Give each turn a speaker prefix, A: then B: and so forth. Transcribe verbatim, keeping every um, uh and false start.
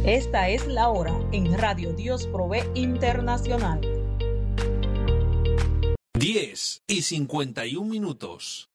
A: Esta es la hora en Radio Dios Provee Internacional.
B: diez y cincuenta y un minutos.